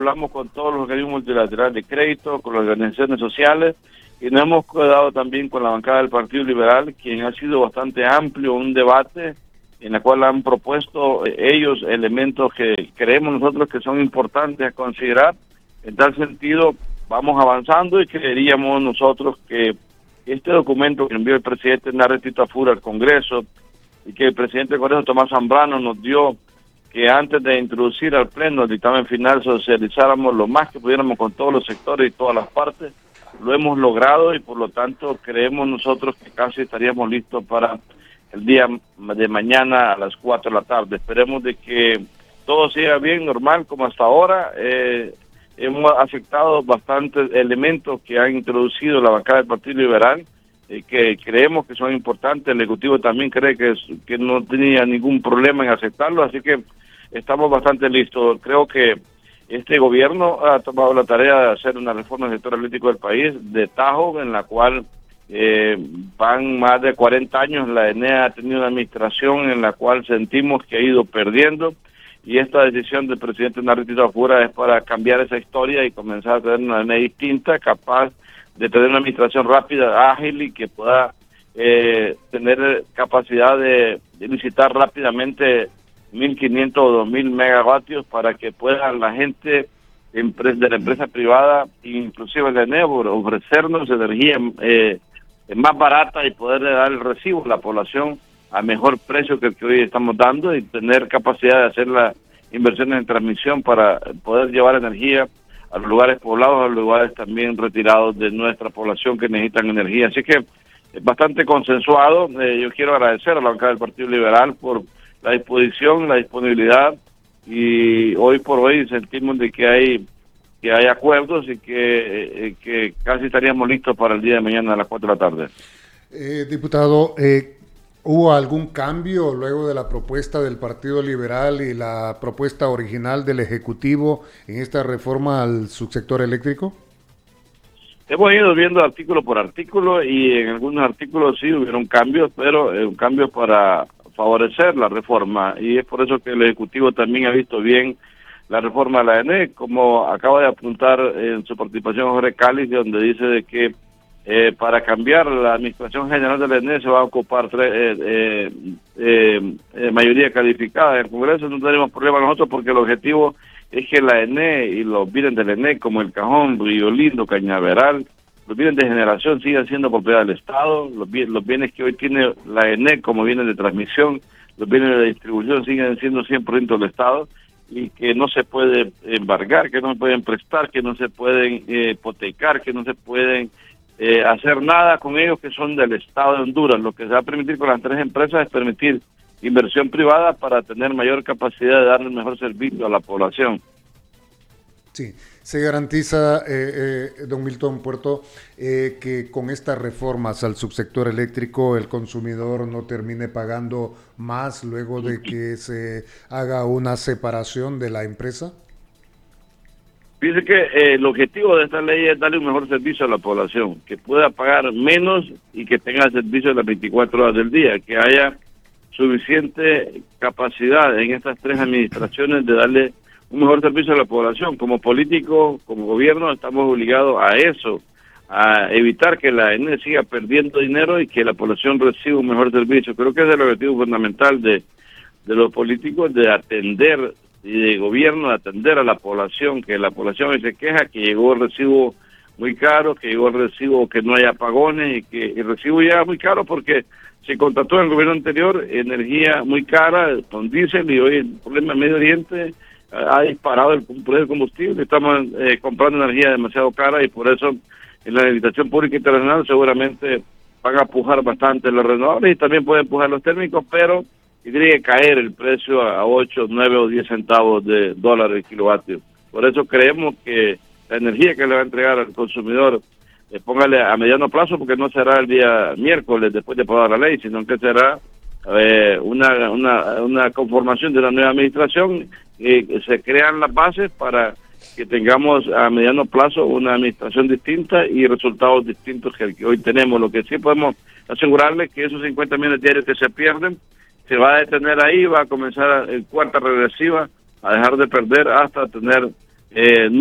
hablamos con todos los organismos multilaterales de crédito, con las organizaciones sociales, y nos hemos quedado también con la bancada del Partido Liberal, quien ha sido bastante amplio un debate en la cual han propuesto ellos elementos que creemos nosotros que son importantes a considerar. En tal sentido, vamos avanzando y creeríamos nosotros que este documento que envió el presidente Narre Tito Apure al Congreso y que el presidente del Congreso, Tomás Zambrano, nos dio, que antes de introducir al Pleno el dictamen final socializáramos lo más que pudiéramos con todos los sectores y todas las partes, lo hemos logrado y por lo tanto creemos nosotros que casi estaríamos listos para el día de mañana a las 4 de la tarde. Esperemos de que todo siga bien, normal, como hasta ahora. Hemos aceptado bastantes elementos que han introducido la bancada del Partido Liberal, que creemos que son importantes. El Ejecutivo también cree que no tenía ningún problema en aceptarlo, así que estamos bastante listos. Creo que este gobierno ha tomado la tarea de hacer una reforma del sector eléctrico del país de tajo, en la cual van más de 40 años. La ENE ha tenido una administración en la cual sentimos que ha ido perdiendo, y esta decisión del presidente Narre Tito Apure es para cambiar esa historia y comenzar a tener una ENE distinta, capaz de tener una administración rápida, ágil y que pueda tener capacidad de licitar rápidamente 1.500 o 2.000 megavatios para que pueda la gente de la empresa privada, inclusive la ENE, ofrecernos energía más barata y poderle dar el recibo a la población a mejor precio que el que hoy estamos dando, y tener capacidad de hacer las inversiones en transmisión para poder llevar energía a los lugares poblados, a los lugares también retirados de nuestra población que necesitan energía. Así que es bastante consensuado. Yo quiero agradecer a la bancada del Partido Liberal por la disposición, la disponibilidad, y hoy por hoy sentimos de que hay acuerdos y que casi estaríamos listos para el día de mañana a las 4 de la tarde. Diputado, ¿hubo algún cambio luego de la propuesta del Partido Liberal y la propuesta original del Ejecutivo en esta reforma al subsector eléctrico? Hemos ido viendo artículo por artículo y en algunos artículos sí hubieron cambios, pero un cambio para favorecer la reforma, y es por eso que el Ejecutivo también ha visto bien la reforma de la ENE, como acaba de apuntar en su participación Jorge Cáliz, donde dice de que para cambiar la administración general de la ENE se va a ocupar mayoría calificada en el Congreso. No tenemos problema nosotros, porque el objetivo es que la ENE y los bienes de la ENE, como El Cajón, Río Lindo, Cañaveral, los bienes de generación sigan siendo propiedad del Estado. Los bienes que hoy tiene la ENE como bienes de transmisión, los bienes de distribución siguen siendo 100% del Estado, y que no se puede embargar, que no se pueden prestar, que no se pueden hipotecar, que no se pueden hacer nada con ellos, que son del Estado de Honduras. Lo que se va a permitir con las tres empresas es permitir inversión privada para tener mayor capacidad de darle el mejor servicio a la población. Sí, se garantiza, don Milton Puerto, que con estas reformas al subsector eléctrico el consumidor no termine pagando más luego de que se haga una separación de la empresa. Dice que el objetivo de esta ley es darle un mejor servicio a la población, que pueda pagar menos y que tenga servicio las 24 horas del día, que haya suficiente capacidad en estas tres administraciones de darle un mejor servicio a la población. Como políticos, como gobierno, estamos obligados a eso, a evitar que la ENE siga perdiendo dinero y que la población reciba un mejor servicio. Creo que es el objetivo fundamental de los políticos, de atender, y de gobierno, de atender a la población, que la población hoy se queja que llegó el recibo muy caro, que llegó el recibo que no hay apagones, y que el recibo llega muy caro porque se contrató en el gobierno anterior energía muy cara con diésel, y hoy el problema en Medio Oriente ha disparado el precio del combustible. Estamos comprando energía demasiado cara, y por eso en la legislación pública internacional seguramente van a empujar bastante los renovables y también pueden empujar los térmicos, pero tendría que caer el precio a 8, 9 o 10 centavos de dólar el kilovatio. Por eso creemos que la energía que le va a entregar al consumidor, póngale a mediano plazo, porque no será el día miércoles después de aprobar la ley, sino que será una conformación de la nueva administración, se crean las bases para que tengamos a mediano plazo una administración distinta y resultados distintos que el que hoy tenemos. Lo que sí podemos asegurarle que esos 50 millones diarios que se pierden se va a detener ahí, va a comenzar el cuarta regresiva, a dejar de perder hasta tener no